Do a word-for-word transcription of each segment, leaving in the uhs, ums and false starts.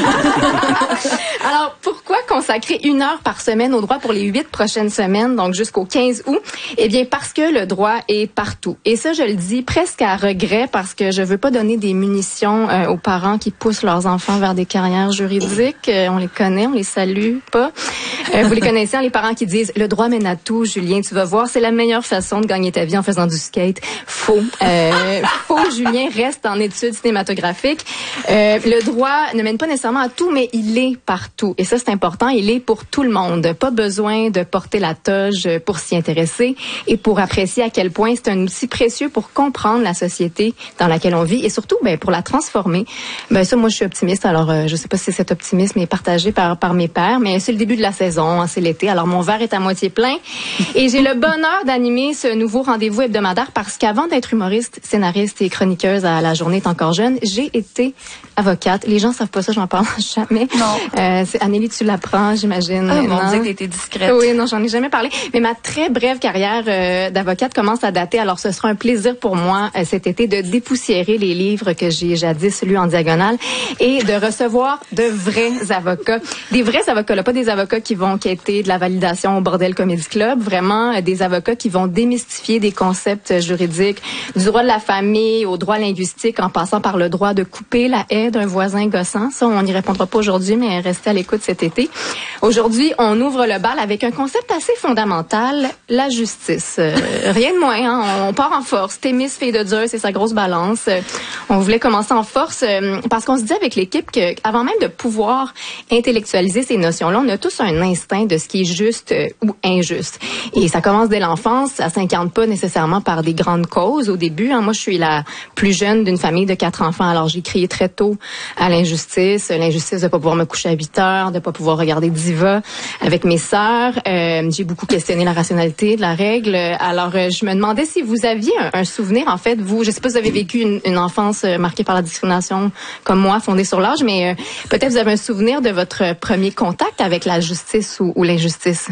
Alors, pourquoi consacrer une heure par semaine au droit pour les huit prochaines semaines, donc jusqu'au quinze août? Eh bien, parce que le droit est partout. Et ça, je le dis presque à regret parce que je veux pas donner des munitions euh, aux parents qui poussent leurs enfants vers des carrières juridiques. Euh, on les connaît, on les salue pas. Euh, vous les connaissez, hein, les parents qui disent « Le droit mène à tout, Julien, tu vas voir, c'est la meilleure façon de gagner ta vie en faisant du skate. » Faux. Euh, faux, Julien reste en études cinématographiques. Euh, le droit ne mène pas nécessairement à tout, mais il est partout. Et ça, c'est important. Il est pour tout le monde. Pas besoin de porter la toge pour s'y intéresser et pour apprécier à quel point c'est un outil précieux pour comprendre la société dans laquelle on vit et surtout, ben, pour la transformer. Ben, ça, moi, je suis optimiste. Alors, euh, je sais pas si cet optimisme est partagé par, par mes pairs, mais c'est le début de la saison, hein, c'est l'été. Alors, mon verre est à moitié plein et j'ai le bonheur d'animer ce nouveau rendez-vous hebdomadaire parce qu'avant d'être humoriste, scénariste et chroniqueuse à La Journée est encore jeune, j'ai été avocate. Les gens savent pas ça, j'en parle jamais. Non. Euh, c'est Anélie, tu l'apprends, j'imagine. Ah, mon Dieu, que t'étais discrète. Oui, non, j'en ai jamais parlé. Mais ma très brève carrière euh, d'avocate commence à dater. Alors, ce sera un plaisir pour moi euh, cet été de dépoussiérer les livres que j'ai jadis lus en diagonale et de recevoir de vrais avocats. Des vrais avocats, là, pas des avocats qui vont quêter de la validation au Bordel Comedy Club. Vraiment, euh, des avocats qui vont démystifier des concepts juridiques, du droit de la famille au droit linguistique en passant par le droit de couper la haie d'un voisin gossant. Ça, on n'y répondra pas aujourd'hui, mais restez à l'écoute cet été. Aujourd'hui, on ouvre le bal avec un concept assez fondamental, la justice. Euh, rien de moins, hein? On part en force. Thémis, fille de Dieu, c'est sa grosse balance. Euh, on voulait commencer en force euh, parce qu'on se dit avec l'équipe que, avant même de pouvoir intellectualiser ces notions-là, on a tous un instinct de ce qui est juste euh, ou injuste. Et ça commence dès l'enfance. Ça s'incarne pas nécessairement par des grandes causes au début. Hein. Moi, je suis la plus jeune d'une famille de quatre enfants. Alors, j'ai crié très tôt à l'injustice. L'injustice de pas pouvoir me coucher à huit heures, de pas pouvoir regarder Diva avec mes sœurs. Euh, j'ai beaucoup questionné la rationalité de la règle. Alors, euh, je me demandais si vous aviez un, un souvenir, en fait, vous, je sais pas si vous avez vécu une, une enfance euh, marquée par la discrimination comme moi, fondée sur l'âge, mais euh, peut-être vous avez un souvenir de votre premier contact avec la justice ou, ou l'injustice.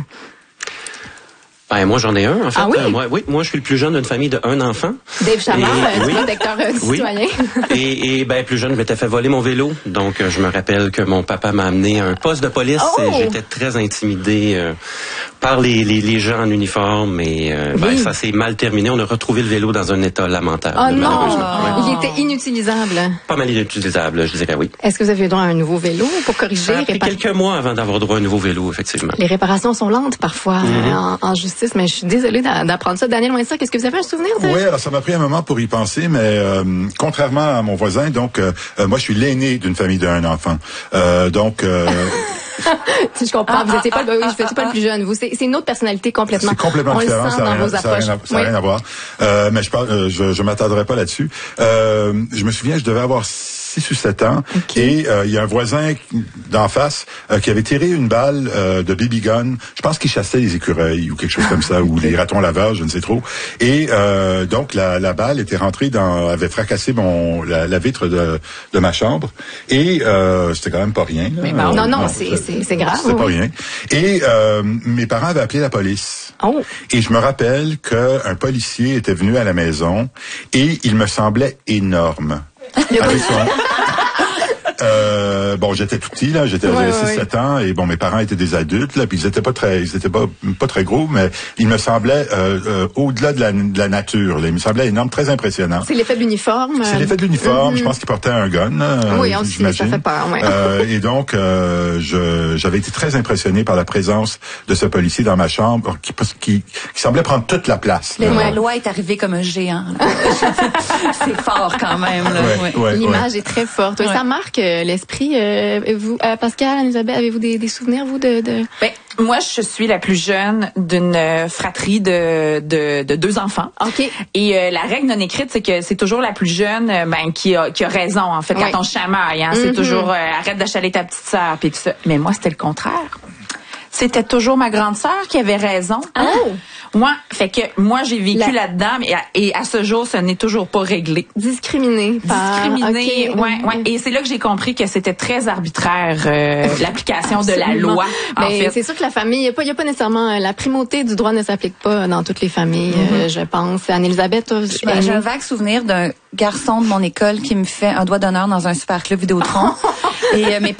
Ben, moi, j'en ai un, en fait. Ah oui? Euh, moi, oui, moi, je suis le plus jeune d'une famille de un enfant. Dave Chamard, Et, euh, oui, protecteur euh, oui. citoyen. Et, et ben, plus jeune, je m'étais fait voler mon vélo. Donc, euh, je me rappelle que mon papa m'a amené à un poste de police Oh! et j'étais très intimidé euh, par les, les, les gens en uniforme. Et euh, Oui. ben, ça s'est mal terminé. On a retrouvé le vélo dans un état lamentable. Oh non! malheureusement. Il était inutilisable. Pas mal inutilisable, je dirais oui. Est-ce que vous avez eu droit à un nouveau vélo pour corriger? Ça a pris réparer? quelques mois avant d'avoir droit à un nouveau vélo, effectivement. Les réparations sont lentes parfois Mm-hmm. euh, en, en justice, mais je suis désolée d'a- d'apprendre ça. Daniel Moïse, qu'est-ce que vous avez un souvenir de? Oui, alors ça m'a pris un moment pour y penser, mais euh, contrairement à mon voisin, donc euh, euh, moi je suis l'aîné d'une famille d'un enfant. Euh, donc euh, Si je comprends, vous n'étiez pas, oui, je faisais pas le plus jeune. Vous, c'est, c'est une autre personnalité complètement. c'est complètement On différent, le sent ça dans n'a rien, vos ça a approches. rien à, ça a Oui. rien à voir. Euh, mais je parle, euh, je, je m'attarderai pas là-dessus. Euh, je me souviens, je devais avoir six ou sept ans, Okay. et euh, il y a un voisin d'en face euh, qui avait tiré une balle euh, de baby gun. Je pense qu'il chassait les écureuils ou quelque chose comme ça, ou les ratons laveurs, je ne sais trop. Et euh, donc la, la balle était rentrée dans, avait fracassé mon la, la vitre de, de ma chambre. Et euh, c'était quand même pas rien. Là. Mais bon, Euh, non, non, c'est, c'est, c'est grave. C'était pas oui. rien. Et euh, mes parents avaient appelé la police. Oh. Et je me rappelle qu'un policier était venu à la maison et il me semblait énorme. Avec son... Euh, bon, j'étais tout petit, là, j'étais, Ouais, j'avais ouais, six sept ans, et bon, mes parents étaient des adultes, là, puis ils étaient pas très, ils étaient pas, pas très gros, mais ils me semblaient, euh, euh, au-delà de la, de la nature, là. Ils me semblaient énormes, très impressionnants. C'est l'effet de l'uniforme. C'est euh, l'effet de l'uniforme. mm-hmm. Je pense qu'il portait un gun. Euh, Oui, on dit, j'imagine. ça fait peur, ouais. Euh, et donc, euh, je, j'avais été très impressionné par la présence de ce policier dans ma chambre, qui, qui, qui semblait prendre toute la place. Là. La loi est arrivée comme un géant. C'est fort quand même. Là. Ouais, Ouais. ouais, L'image ouais. est très forte. Oui, Ouais. Ça marque euh, l'esprit. Euh, vous, euh, Pascal, Anne-Isabelle, avez-vous des, des souvenirs, vous, de... de... Ben, moi, je suis la plus jeune d'une euh, fratrie de, de, de deux enfants. OK. Et euh, la règle non écrite, c'est que c'est toujours la plus jeune euh, ben, qui, a, qui a raison, en fait, Ouais. quand on chamaille. Hein, C'est Mm-hmm. toujours euh, arrête d'achaler ta petite sœur, puis tout ça. Mais moi, c'était le contraire. C'était toujours ma grande sœur qui avait raison. Oh! Moi, fait que moi, j'ai vécu La- là-dedans, mais à- et à ce jour, ça n'est toujours pas réglé. Discriminé par... Discriminé, OK. ouais, ouais. Et c'est là que j'ai compris que c'était très arbitraire euh, l'application de la Absolument. loi. En Mais fait. c'est sûr que la famille, il n'y a, pas- y a pas nécessairement... euh, La primauté du droit ne s'applique pas dans toutes les familles, euh, je pense. Anne-Elisabeth, toi, je- Ben, j'ai un vague souvenir d'un garçon de mon école qui me fait un doigt d'honneur dans un super club Vidéotron. Et euh, mes